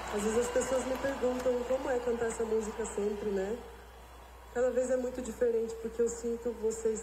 Às vezes as pessoas me perguntam como é cantar essa música sempre, né? Cada vez é muito diferente, porque eu sinto vocês